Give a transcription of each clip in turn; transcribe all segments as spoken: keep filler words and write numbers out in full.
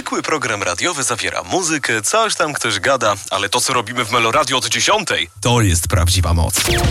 zwykły program radiowy zawiera muzykę, coś tam ktoś gada, ale to, co robimy w Meloradio od dziesiątej, to jest prawdziwa moc.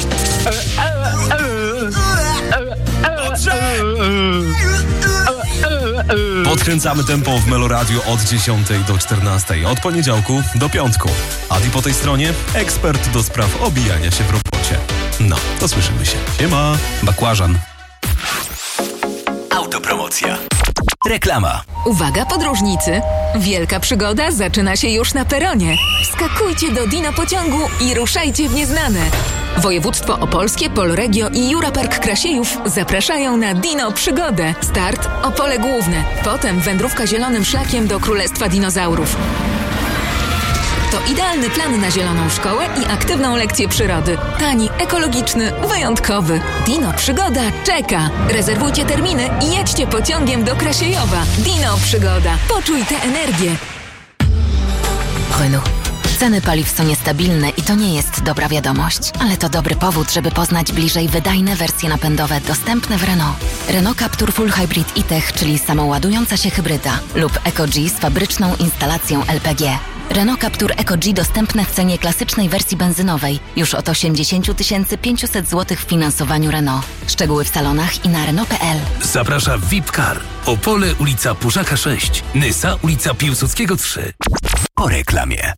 Podkręcamy tempo w Meloradio od dziesiątej do czternastej, od poniedziałku do piątku. A ty po tej stronie ekspert do spraw obijania się w robocie. No, to słyszymy się. Siema. Bakłażan. Autopromocja. Reklama. Uwaga podróżnicy! Wielka przygoda zaczyna się już na peronie. Wskakujcie do Dino pociągu i ruszajcie w nieznane. Województwo Opolskie, Polregio i Jurapark Krasiejów zapraszają na Dino Przygodę. Start Opole Główne. Potem wędrówka zielonym szlakiem do Królestwa Dinozaurów. To idealny plan na zieloną szkołę i aktywną lekcję przyrody. Tani, ekologiczny, wyjątkowy. Dino Przygoda czeka. Rezerwujcie terminy i jedźcie pociągiem do Krasiejowa. Dino Przygoda. Poczuj tę energię. Renault. Ceny paliw są niestabilne i to nie jest dobra wiadomość, ale to dobry powód, żeby poznać bliżej wydajne wersje napędowe dostępne w Renault. Renault Captur Full Hybrid e-Tech, czyli samoładująca się hybryda, lub EcoG z fabryczną instalacją L P G. Renault Captur EcoG dostępne w cenie klasycznej wersji benzynowej już od osiemdziesiąt tysięcy pięćset złotych w finansowaniu Renault. Szczegóły w salonach i na Renault kropka p l. Zaprasza V I P Car. Opole, ulica Puszaka sześć. Nysa, ulica Piłsudskiego trzy. Po reklamie.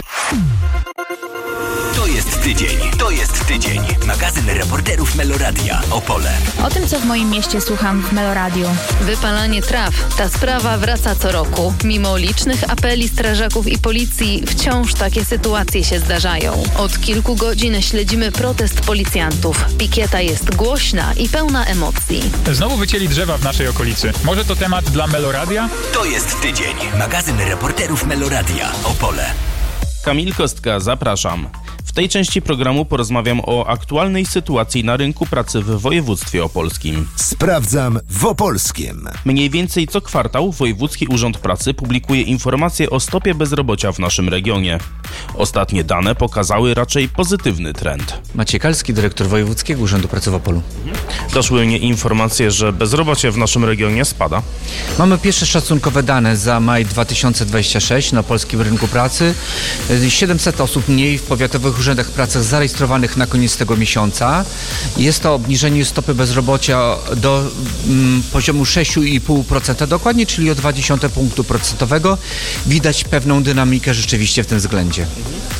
To jest tydzień, to jest tydzień. Magazyn reporterów Meloradia. Opole. O tym, co w moim mieście słucham w Meloradiu. Wypalanie traw. Ta sprawa wraca co roku. Mimo licznych apeli strażaków i policji, wciąż takie sytuacje się zdarzają. Od kilku godzin śledzimy protest policjantów. Pikieta jest głośna i pełna emocji. Znowu wycięli drzewa w naszej okolicy. Może to temat dla Meloradia? To jest tydzień. Magazyn reporterów Meloradia. Opole. Kamil Kostka, zapraszam. W tej części programu porozmawiam o aktualnej sytuacji na rynku pracy w województwie opolskim. Sprawdzam w Opolskiem. Mniej więcej co kwartał Wojewódzki Urząd Pracy publikuje informacje o stopie bezrobocia w naszym regionie. Ostatnie dane pokazały raczej pozytywny trend. Maciej Kalski, dyrektor Wojewódzkiego Urzędu Pracy w Opolu. Doszły mnie informacje, że bezrobocie w naszym regionie spada. Mamy pierwsze szacunkowe dane za maj dwa tysiące dwudziesty szósty na polskim rynku pracy. siedemset osób mniej w powiatowych urzędach pracy zarejestrowanych na koniec tego miesiąca. Jest to obniżenie stopy bezrobocia do mm, poziomu sześć i pół procent dokładnie, czyli o dwa dziesiąte punktu procentowego. Widać pewną dynamikę rzeczywiście w tym względzie. Yy,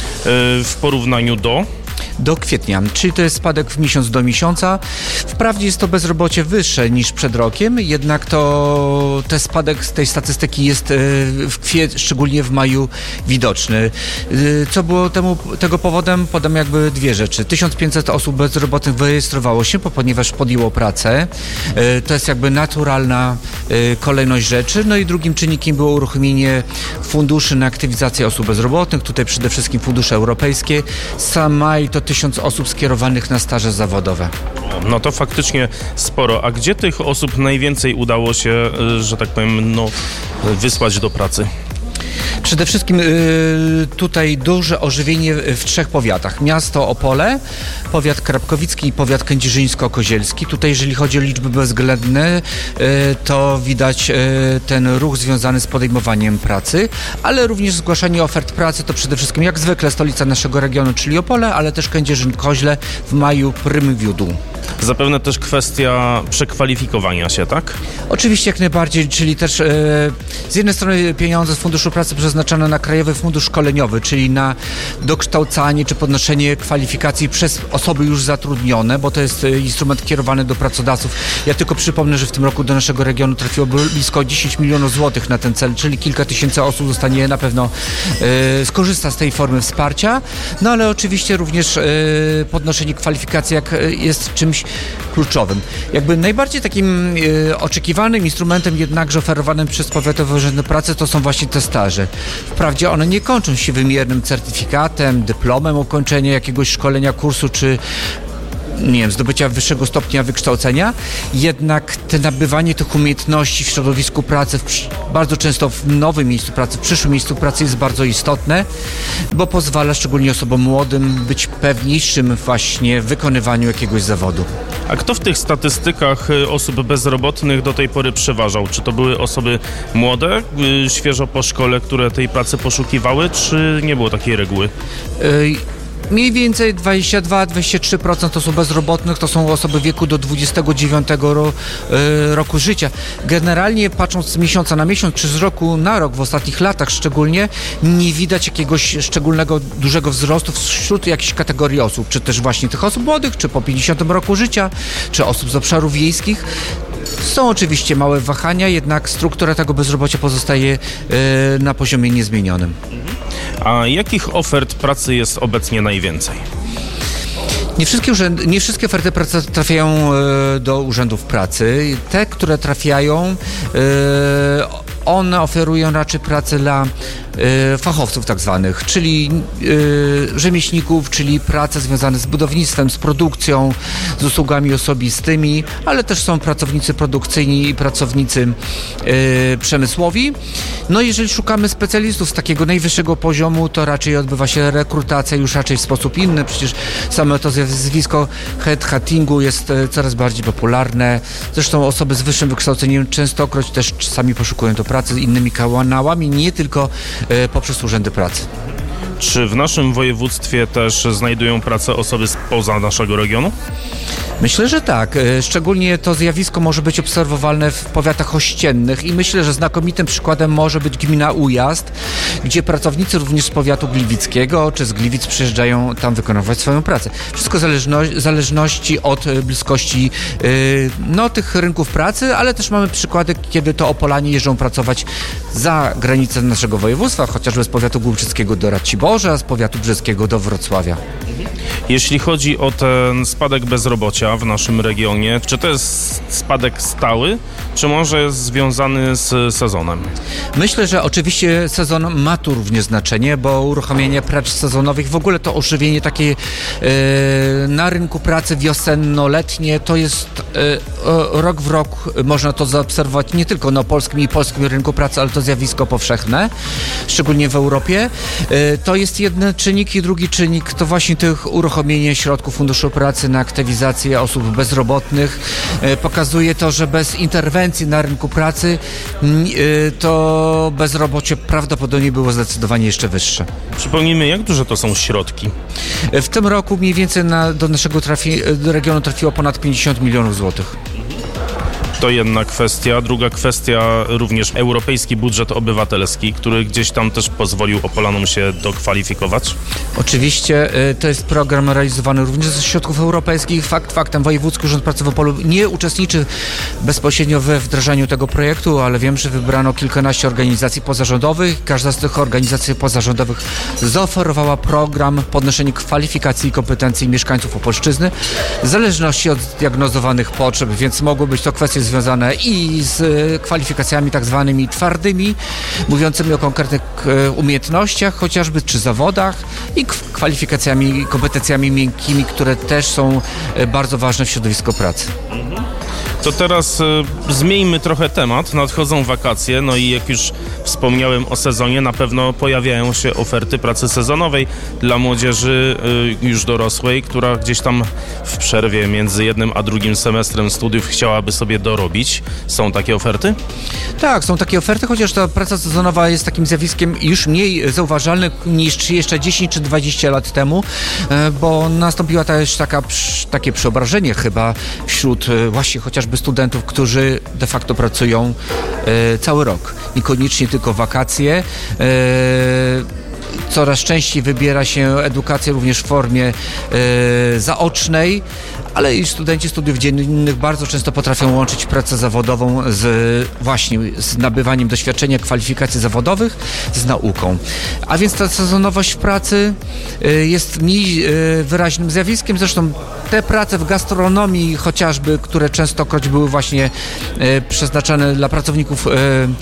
w porównaniu do? Do kwietnia, czyli to jest spadek w miesiąc do miesiąca. Wprawdzie jest to bezrobocie wyższe niż przed rokiem, jednak to ten spadek z tej statystyki jest w kwiet, szczególnie w maju widoczny. Co było temu, tego powodem? Podam jakby dwie rzeczy. tysiąc pięćset osób bezrobotnych wyrejestrowało się, ponieważ podjęło pracę. To jest jakby naturalna kolejność rzeczy. No i drugim czynnikiem było uruchomienie funduszy na aktywizację osób bezrobotnych. Tutaj przede wszystkim fundusze europejskie. Sam maj to tysiąc osób skierowanych na staże zawodowe. No to faktycznie sporo. A gdzie tych osób najwięcej udało się, że tak powiem, no, wysłać do pracy? Przede wszystkim y, tutaj duże ożywienie w trzech powiatach. Miasto Opole, powiat krapkowicki i powiat kędzierzyńsko-kozielski. Tutaj jeżeli chodzi o liczby bezwzględne, y, to widać y, ten ruch związany z podejmowaniem pracy, ale również zgłaszanie ofert pracy to przede wszystkim jak zwykle stolica naszego regionu, czyli Opole, ale też Kędzierzyn-Koźle w maju prym wiódł. Zapewne też kwestia przekwalifikowania się, tak? Oczywiście jak najbardziej, czyli też e, z jednej strony pieniądze z Funduszu Pracy przeznaczone na Krajowy Fundusz Szkoleniowy, czyli na dokształcanie czy podnoszenie kwalifikacji przez osoby już zatrudnione, bo to jest instrument kierowany do pracodawców. Ja tylko przypomnę, że w tym roku do naszego regionu trafiło blisko dziesięć milionów złotych na ten cel, czyli kilka tysięcy osób zostanie na pewno e, skorzysta z tej formy wsparcia, no ale oczywiście również e, podnoszenie kwalifikacji jak jest czymś kluczowym. Jakby najbardziej takim e, oczekiwanym instrumentem jednakże oferowanym przez Powiatowe Urzędy Pracy to są właśnie te staże. Wprawdzie one nie kończą się wymiernym certyfikatem, dyplomem ukończenia jakiegoś szkolenia, kursu czy nie wiem, zdobycia wyższego stopnia wykształcenia, jednak te nabywanie tych umiejętności w środowisku pracy, w, bardzo często w nowym miejscu pracy, w przyszłym miejscu pracy jest bardzo istotne, bo pozwala szczególnie osobom młodym być pewniejszym właśnie w wykonywaniu jakiegoś zawodu. A kto w tych statystykach osób bezrobotnych do tej pory przeważał? Czy to były osoby młode, świeżo po szkole, które tej pracy poszukiwały, czy nie było takiej reguły? Y- Mniej więcej dwadzieścia dwa do dwudziestu trzech procent osób bezrobotnych to są osoby w wieku do dwudziestego dziewiątego ro, y, roku życia. Generalnie patrząc z miesiąca na miesiąc, czy z roku na rok, w ostatnich latach szczególnie, nie widać jakiegoś szczególnego, dużego wzrostu wśród jakiejś kategorii osób, czy też właśnie tych osób młodych, czy po pięćdziesiątym roku życia, czy osób z obszarów wiejskich. Są oczywiście małe wahania, jednak struktura tego bezrobocia pozostaje y, na poziomie niezmienionym. A jakich ofert pracy jest obecnie najwięcej? Nie wszystkie, urzędy, nie wszystkie oferty pracy trafiają y, do urzędów pracy. Te, które trafiają, y, one oferują raczej pracę dla y, fachowców tak zwanych, czyli y, rzemieślników, czyli prace związane z budownictwem, z produkcją, z usługami osobistymi, ale też są pracownicy produkcyjni i pracownicy y, przemysłowi. No jeżeli szukamy specjalistów z takiego najwyższego poziomu, to raczej odbywa się rekrutacja już raczej w sposób inny. Przecież samo to zjawisko headhuntingu jest coraz bardziej popularne. Zresztą osoby z wyższym wykształceniem częstokroć też czasami poszukują do pracy innymi kanałami, nie tylko e, poprzez urzędy pracy. Czy w naszym województwie też znajdują pracę osoby spoza naszego regionu? Myślę, że tak. Szczególnie to zjawisko może być obserwowalne w powiatach ościennych i myślę, że znakomitym przykładem może być gmina Ujazd, gdzie pracownicy również z powiatu gliwickiego czy z Gliwic przyjeżdżają tam wykonywać swoją pracę. Wszystko w zależno- zależności od bliskości yy, no, tych rynków pracy, ale też mamy przykłady, kiedy to Opolanie jeżdżą pracować za granicę naszego województwa, chociażby z powiatu głubczyckiego do Raciborza, z powiatu brzeskiego do Wrocławia. Jeśli chodzi o ten spadek bezrobocia w naszym regionie, czy to jest spadek stały, czy może jest związany z sezonem? Myślę, że oczywiście sezon ma tu również znaczenie, bo uruchomienie prac sezonowych, w ogóle to ożywienie takie e, na rynku pracy wiosenno-letnie, to jest e, rok w rok można to zaobserwować nie tylko na polskim i polskim rynku pracy, ale to zjawisko powszechne, szczególnie w Europie. E, to jest jeden czynnik i drugi czynnik to właśnie tych uruchomienie środków Funduszu Pracy na aktywizację osób bezrobotnych. E, pokazuje to, że bez interwencji na rynku pracy e, to bezrobocie prawdopodobnie było zdecydowanie jeszcze wyższe. Przypomnijmy, jak duże to są środki? E, w tym roku mniej więcej na, do naszego trafi, do regionu trafiło ponad pięćdziesiąt milionów złotych. To jedna kwestia. Druga kwestia, również europejski budżet obywatelski, który gdzieś tam też pozwolił Opolanom się dokwalifikować. Oczywiście to jest program realizowany również ze środków europejskich. Fakt faktem, Wojewódzki Urząd Pracy w Opolu nie uczestniczy bezpośrednio we wdrażaniu tego projektu, ale wiem, że wybrano kilkanaście organizacji pozarządowych. Każda z tych organizacji pozarządowych zaoferowała program podnoszenia kwalifikacji i kompetencji mieszkańców Opolszczyzny w zależności od zdiagnozowanych potrzeb, więc mogły być to kwestie związane i z kwalifikacjami tak zwanymi twardymi, mówiącymi o konkretnych umiejętnościach chociażby, czy zawodach i kwalifikacjami i kompetencjami miękkimi, które też są bardzo ważne w środowisku pracy. To teraz y, zmieńmy trochę temat. Nadchodzą wakacje, no i jak już wspomniałem o sezonie, na pewno pojawiają się oferty pracy sezonowej dla młodzieży y, już dorosłej, która gdzieś tam w przerwie między jednym a drugim semestrem studiów chciałaby sobie dorobić. Są takie oferty? Tak, są takie oferty, chociaż ta praca sezonowa jest takim zjawiskiem już mniej zauważalnym niż jeszcze dziesięć czy dwadzieścia lat temu, bo nastąpiła też taka, takie przeobrażenie chyba wśród właśnie chociażby studentów, którzy de facto pracują e, cały rok, niekoniecznie tylko wakacje. E, coraz częściej wybiera się edukację również w formie e, zaocznej, ale i studenci studiów dziennych bardzo często potrafią łączyć pracę zawodową z właśnie z nabywaniem doświadczenia, kwalifikacji zawodowych z nauką. A więc ta sezonowość w pracy y, jest mniej y, wyraźnym zjawiskiem. Zresztą te prace w gastronomii chociażby, które częstokroć były właśnie y, przeznaczane dla pracowników y,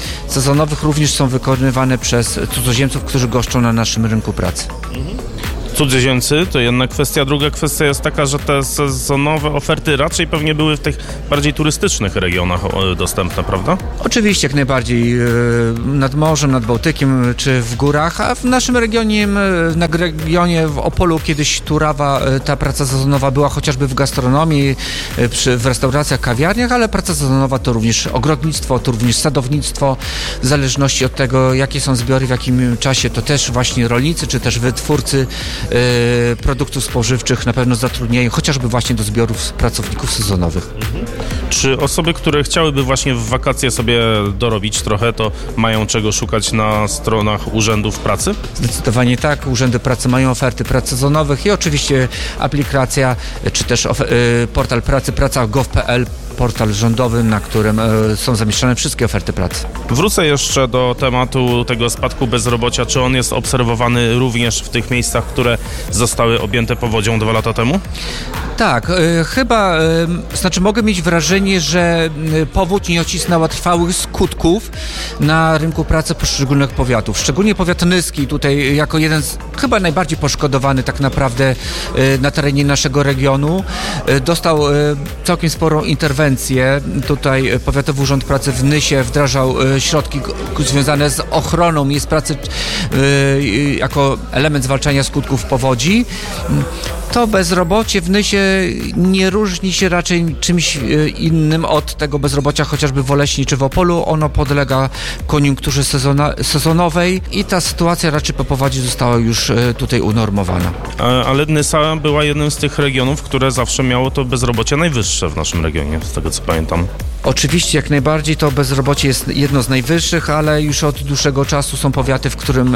sezonowych, również są wykonywane przez cudzoziemców, którzy goszczą na naszym rynku pracy. cudzoziemcy, to jedna kwestia. Druga kwestia jest taka, że te sezonowe oferty raczej pewnie były w tych bardziej turystycznych regionach dostępne, prawda? Oczywiście, jak najbardziej nad morzem, nad Bałtykiem czy w górach, a w naszym regionie, na regionie w Opolu kiedyś Turawa, ta praca sezonowa była chociażby w gastronomii, przy, w restauracjach, kawiarniach, ale praca sezonowa to również ogrodnictwo, to również sadownictwo, w zależności od tego, jakie są zbiory, w jakim czasie, to też właśnie rolnicy, czy też wytwórcy y, produktów spożywczych na pewno zatrudniają, chociażby właśnie do zbiorów pracowników sezonowych. Mhm. Czy osoby, które chciałyby właśnie w wakacje sobie dorobić trochę, to mają czego szukać na stronach urzędów pracy? Zdecydowanie tak. Urzędy pracy mają oferty prac sezonowych i oczywiście aplikacja, czy też of- y, portal pracy praca kropka gov kropka pe el, portal rządowy, na którym y, są zamieszczone wszystkie oferty pracy. Wrócę jeszcze do tematu tego spadku bezrobocia. Czy on jest obserwowany również w tych miejscach, które zostały objęte powodzią dwa lata temu? Tak, y, chyba, y, znaczy mogę mieć wrażenie, że y, powódź nie odcisnęła trwałych skutków na rynku pracy poszczególnych powiatów. Szczególnie powiat nyski tutaj jako jeden z chyba najbardziej poszkodowany tak naprawdę y, na terenie naszego regionu. Y, dostał y, całkiem sporą interwencję. Tutaj Powiatowy Urząd Pracy w Nysie wdrażał y, środki k- związane z ochroną miejsc pracy y, y, jako element zwalczania skutków powodzi. To bezrobocie w Nysie nie różni się raczej czymś innym od tego bezrobocia chociażby w Oleśni czy w Opolu. Ono podlega koniunkturze sezona, sezonowej i ta sytuacja raczej po powodzi została już tutaj unormowana. Ale Nysa była jednym z tych regionów, które zawsze miało to bezrobocie najwyższe w naszym regionie, z tego co pamiętam. Oczywiście, jak najbardziej to bezrobocie jest jedno z najwyższych, ale już od dłuższego czasu są powiaty, w którym,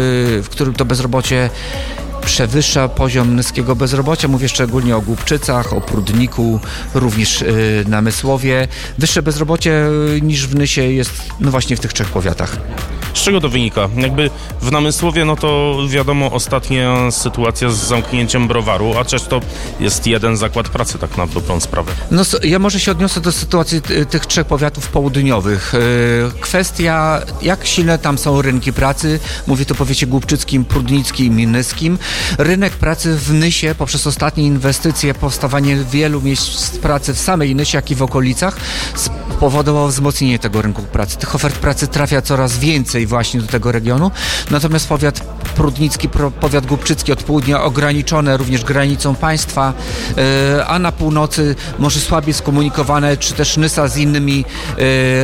w którym to bezrobocie przewyższa poziom niskiego bezrobocia. Mówię szczególnie o Głubczycach, o Prudniku, również yy, na Mysłowie. Wyższe bezrobocie niż w Nysie jest no właśnie w tych trzech powiatach. Z czego to wynika? Jakby w Namysłowie, no to wiadomo, ostatnia sytuacja z zamknięciem browaru, a przecież to jest jeden zakład pracy tak na dobrą sprawę. No ja może się odniosę do sytuacji t- tych trzech powiatów południowych. Yy, kwestia, jak silne tam są rynki pracy, mówię tu o powiecie głubczyckim, prudnickim i nyskim. Rynek pracy w Nysie poprzez ostatnie inwestycje, powstawanie wielu miejsc pracy w samej Nysie, jak i w okolicach spowodowało wzmocnienie tego rynku pracy. Tych ofert pracy trafia coraz więcej właśnie do tego regionu. Natomiast powiat prudnicki, powiat głubczycki od południa ograniczone również granicą państwa, yy, a na północy może słabiej skomunikowane, czy też Nysa z innymi yy,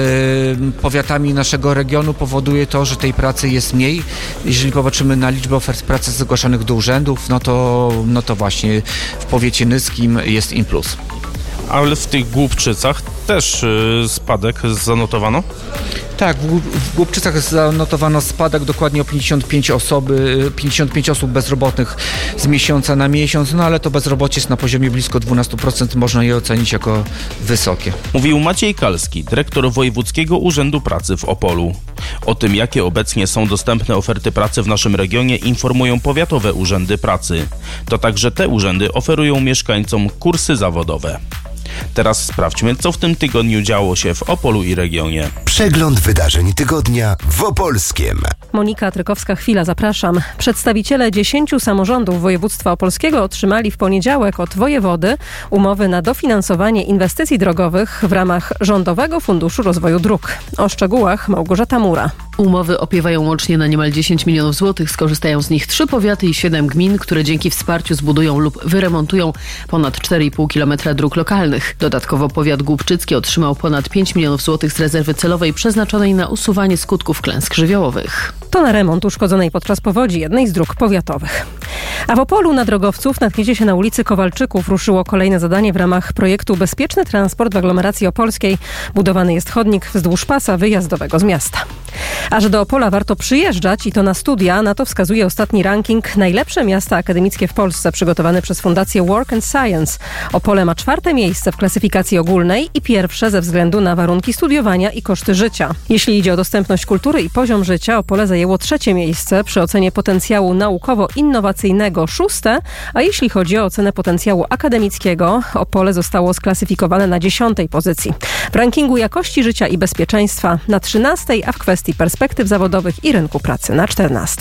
powiatami naszego regionu powoduje to, że tej pracy jest mniej. Jeżeli popatrzymy na liczbę ofert pracy zgłaszanych do urzędów, no to, no to właśnie w powiecie nyskim jest in plus. Ale w tych Głubczycach też yy, spadek zanotowano? Tak, w, w Głubczycach zanotowano spadek dokładnie o pięćdziesiąt pięć osoby, pięćdziesiąt pięć osób bezrobotnych z miesiąca na miesiąc, no ale to bezrobocie jest na poziomie blisko dwanaście procent, można je ocenić jako wysokie. Mówił Maciej Kalski, dyrektor Wojewódzkiego Urzędu Pracy w Opolu. O tym, jakie obecnie są dostępne oferty pracy w naszym regionie, informują powiatowe urzędy pracy. To także te urzędy oferują mieszkańcom kursy zawodowe. Teraz sprawdźmy, co w tym tygodniu działo się w Opolu i regionie. Przegląd wydarzeń tygodnia w Opolskiem. Monika Trykowska-Chwila, zapraszam. Przedstawiciele dziesięciu samorządów województwa opolskiego otrzymali w poniedziałek od wojewody umowy na dofinansowanie inwestycji drogowych w ramach Rządowego Funduszu Rozwoju Dróg. O szczegółach Małgorzata Mura. Umowy opiewają łącznie na niemal dziesięć milionów złotych. Skorzystają z nich trzy powiaty i siedem gmin, które dzięki wsparciu zbudują lub wyremontują ponad cztery i pół kilometra dróg lokalnych. Dodatkowo powiat głubczycki otrzymał ponad pięć milionów złotych z rezerwy celowej przeznaczonej na usuwanie skutków klęsk żywiołowych. To na remont uszkodzonej podczas powodzi jednej z dróg powiatowych. A w Opolu na drogowców natkniecie się na ulicy Kowalczyków. Ruszyło kolejne zadanie w ramach projektu Bezpieczny Transport w aglomeracji opolskiej. Budowany jest chodnik wzdłuż pasa wyjazdowego z miasta. A że do Opola warto przyjeżdżać i to na studia, na to wskazuje ostatni ranking Najlepsze miasta akademickie w Polsce przygotowany przez Fundację Work and Science. Opole ma czwarte miejsce w klasyfikacji ogólnej i pierwsze ze względu na warunki studiowania i koszty życia. Jeśli idzie o dostępność kultury i poziom życia, Opole zajęło trzecie miejsce przy ocenie potencjału naukowo-innowacyjnego szóste, a jeśli chodzi o ocenę potencjału akademickiego, Opole zostało sklasyfikowane na dziesiątej pozycji. W rankingu jakości życia i bezpieczeństwa na trzynastej, a w kwestii perspektyw zawodowych i rynku pracy na czternastej.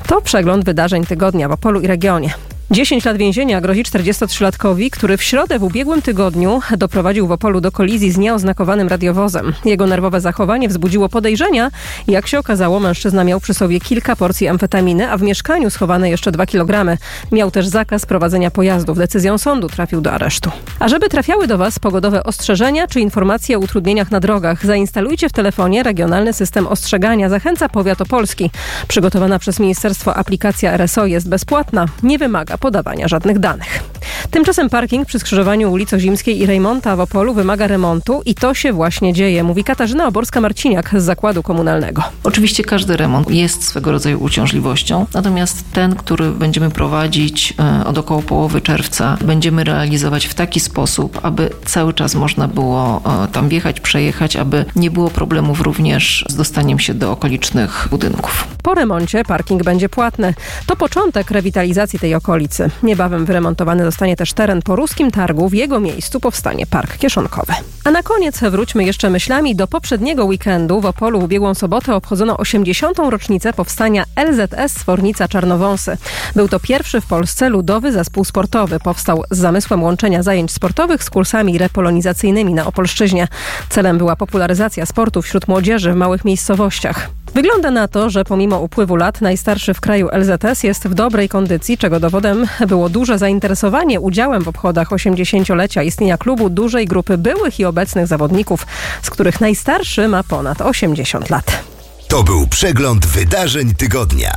To przegląd wydarzeń tygodnia w Opolu i regionie. dziesięć lat więzienia grozi czterdziestotrzylatkowi, który w środę w ubiegłym tygodniu doprowadził w Opolu do kolizji z nieoznakowanym radiowozem. Jego nerwowe zachowanie wzbudziło podejrzenia. Jak się okazało, mężczyzna miał przy sobie kilka porcji amfetaminy, a w mieszkaniu schowane jeszcze dwa kilogramy. Miał też zakaz prowadzenia pojazdów. Decyzją sądu trafił do aresztu. A żeby trafiały do Was pogodowe ostrzeżenia czy informacje o utrudnieniach na drogach, zainstalujcie w telefonie regionalny system ostrzegania. Zachęca powiat opolski. Przygotowana przez ministerstwo aplikacja R S O jest bezpłatna. Nie wymaga podawania żadnych danych. Tymczasem parking przy skrzyżowaniu ulic Ozimskiej i Rejmonta w Opolu wymaga remontu i to się właśnie dzieje, mówi Katarzyna Oborska-Marciniak z Zakładu Komunalnego. Oczywiście każdy remont jest swego rodzaju uciążliwością, natomiast ten, który będziemy prowadzić od około połowy czerwca, będziemy realizować w taki sposób, aby cały czas można było tam wjechać, przejechać, aby nie było problemów również z dostaniem się do okolicznych budynków. Po remoncie parking będzie płatny. To początek rewitalizacji tej okolicy. Niebawem wyremontowany zostanie też teren po Ruskim Targu. W jego miejscu powstanie park kieszonkowy. A na koniec wróćmy jeszcze myślami do poprzedniego weekendu. W Opolu w ubiegłą sobotę obchodzono osiemdziesiątą rocznicę powstania L Z S Sfornica Czarnowąsy. Był to pierwszy w Polsce ludowy zespół sportowy. Powstał z zamysłem łączenia zajęć sportowych z kursami repolonizacyjnymi na Opolszczyźnie. Celem była popularyzacja sportu wśród młodzieży w małych miejscowościach. Wygląda na to, że pomimo upływu lat najstarszy w kraju L Z S jest w dobrej kondycji, czego dowodem było duże zainteresowanie udziałem w obchodach osiemdziesięciolecia istnienia klubu dużej grupy byłych i obecnych zawodników, z których najstarszy ma ponad osiemdziesiąt lat. To był przegląd wydarzeń tygodnia.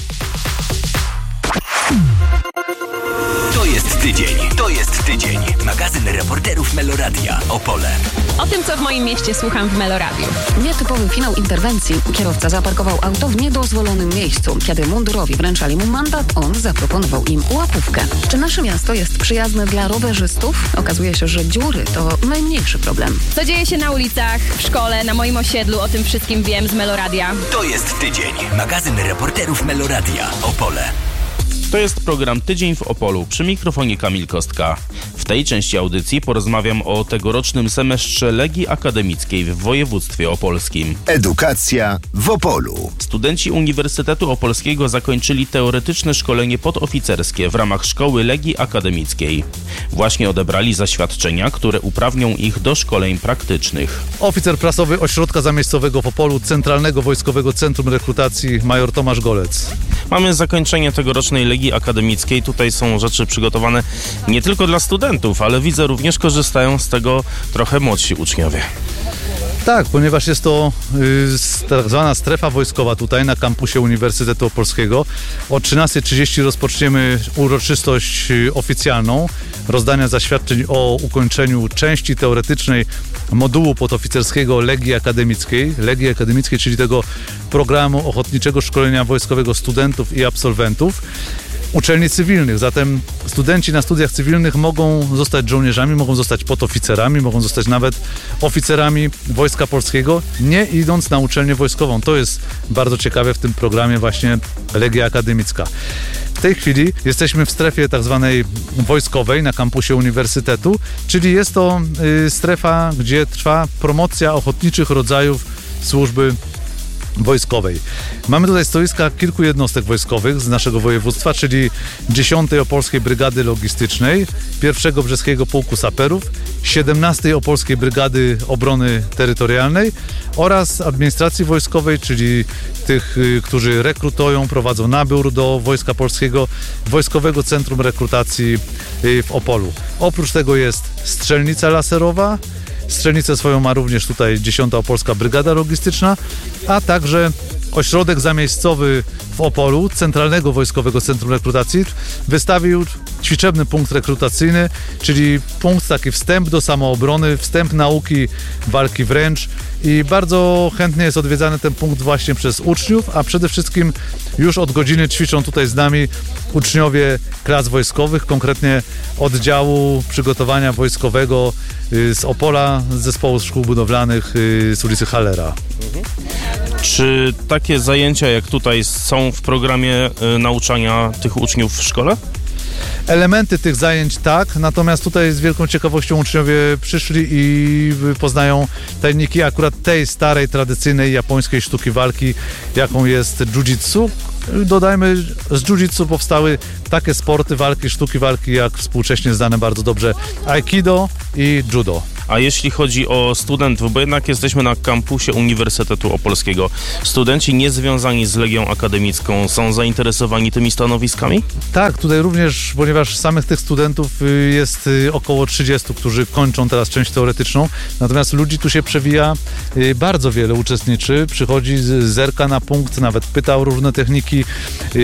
To jest tydzień, to jest tydzień. Magazyn reporterów Meloradia Opole. O tym, co w moim mieście słucham w Meloradiu. Nietypowy finał interwencji. Kierowca zaparkował auto w niedozwolonym miejscu. Kiedy mundurowi wręczali mu mandat, on zaproponował im łapówkę. Czy nasze miasto jest przyjazne dla rowerzystów? Okazuje się, że dziury to najmniejszy problem. Co dzieje się na ulicach, w szkole, na moim osiedlu, o tym wszystkim wiem z Meloradia. To jest tydzień. Magazyn reporterów Meloradia Opole. To jest program Tydzień w Opolu. Przy mikrofonie Kamil Kostka. W tej części audycji porozmawiam o tegorocznym semestrze Legii Akademickiej w województwie opolskim. Edukacja w Opolu. Studenci Uniwersytetu Opolskiego zakończyli teoretyczne szkolenie podoficerskie w ramach Szkoły Legii Akademickiej. Właśnie odebrali zaświadczenia, które uprawnią ich do szkoleń praktycznych. Oficer prasowy Ośrodka Zamiejscowego w Opolu, Centralnego Wojskowego Centrum Rekrutacji, major Tomasz Golec. Mamy zakończenie tegorocznej Legii Akademickiej. Tutaj są rzeczy przygotowane nie tylko dla studentów, ale widzę również korzystają z tego trochę młodsi uczniowie. Tak, ponieważ jest to y, tak zwana strefa wojskowa tutaj na kampusie Uniwersytetu Opolskiego. O trzynastej trzydzieści rozpoczniemy uroczystość y, oficjalną rozdania zaświadczeń o ukończeniu części teoretycznej modułu podoficerskiego Legii Akademickiej. Legii Akademickiej, czyli tego programu ochotniczego szkolenia wojskowego studentów i absolwentów uczelni cywilnych. Zatem studenci na studiach cywilnych mogą zostać żołnierzami, mogą zostać podoficerami, mogą zostać nawet oficerami Wojska Polskiego, nie idąc na uczelnię wojskową. To jest bardzo ciekawe w tym programie właśnie Legia Akademicka. W tej chwili jesteśmy w strefie tak zwanej wojskowej na kampusie uniwersytetu, czyli jest to y, strefa, gdzie trwa promocja ochotniczych rodzajów służby wojskowej. Mamy tutaj stoiska kilku jednostek wojskowych z naszego województwa, czyli dziesiątej Opolskiej Brygady Logistycznej, pierwszego Brzeskiego Pułku Saperów, siedemnastej Opolskiej Brygady Obrony Terytorialnej oraz administracji wojskowej, czyli tych, którzy rekrutują, prowadzą nabór do Wojska Polskiego, Wojskowego Centrum Rekrutacji w Opolu. Oprócz tego jest strzelnica laserowa. Strzelnicę swoją ma również tutaj dziesiąta Opolska Brygada Logistyczna, a także ośrodek zamiejscowy w Opolu, Centralnego Wojskowego Centrum Rekrutacji, wystawił ćwiczebny punkt rekrutacyjny, czyli punkt taki wstęp do samoobrony, wstęp nauki walki wręcz i bardzo chętnie jest odwiedzany ten punkt właśnie przez uczniów, a przede wszystkim już od godziny ćwiczą tutaj z nami uczniowie klas wojskowych, konkretnie oddziału przygotowania wojskowego z Opola, z zespołu szkół budowlanych z ulicy Hallera. Mhm. Czy takie zajęcia jak tutaj są w programie y, nauczania tych uczniów w szkole? Elementy tych zajęć tak, natomiast tutaj z wielką ciekawością uczniowie przyszli i poznają tajniki akurat tej starej, tradycyjnej japońskiej sztuki walki, jaką jest jiu-jitsu, Dodajmy, z jiu-jitsu powstały takie sporty walki, sztuki walki, jak współcześnie znane bardzo dobrze aikido i judo. A jeśli chodzi o studentów, bo jednak jesteśmy na kampusie Uniwersytetu Opolskiego, studenci niezwiązani z Legią Akademicką są zainteresowani tymi stanowiskami? Tak, tutaj również, ponieważ samych tych studentów jest około trzydziestu, którzy kończą teraz część teoretyczną, natomiast ludzi tu się przewija bardzo wiele, uczestniczy, przychodzi, zerka na punkt, nawet pyta o różne techniki.